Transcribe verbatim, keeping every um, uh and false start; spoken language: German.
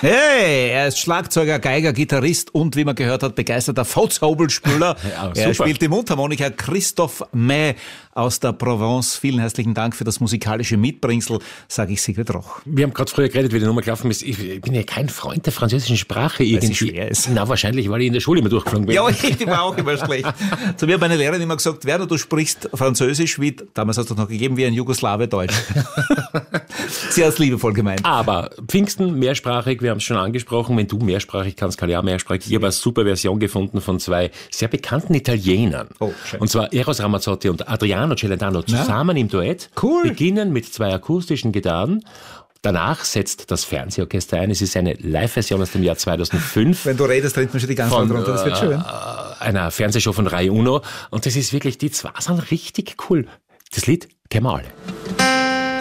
Hey, er ist Schlagzeuger, Geiger, Gitarrist und, wie man gehört hat, begeisterter Fußhobelspieler. Ja, er super. spielt die Mundharmonika. Christoph May aus der Provence. Vielen herzlichen Dank für das musikalische Mitbringsel, sage ich Sigrid Roch. Wir haben gerade früher geredet, wie die Nummer gelaufen ist. Ich bin ja kein Freund der französischen Sprache irgendwie. Weil sie schwer ist. Na, wahrscheinlich, weil ich in der Schule immer durchgeflogen bin. Ja, ich war auch immer schlecht. Zu mir hat meine Lehrerin immer gesagt, Werner, du sprichst Französisch wie, damals hat es noch gegeben, wie ein Jugoslawe Deutsch. Sie hat es liebevoll gemeint. Aber Pfingsten mehrsprachig, wir haben es schon angesprochen, wenn du mehrsprachig kannst, kann ich auch mehrsprachig. Ich habe eine super Version gefunden von zwei sehr bekannten Italienern. Oh, schön. Und zwar Eros Ramazzotti und Adriano Celentano zusammen im Duett. Cool. Beginnen mit zwei akustischen Gitarren. Danach setzt das Fernsehorchester ein. Es ist eine Live-Version aus dem Jahr zweitausendfünf. Wenn du redest, rennt mir schon die ganze Zeit runter. Das wird schön. Äh, einer Fernsehshow von Rai Uno. Und das ist wirklich, die zwei sind richtig cool. Das Lied kennen wir alle.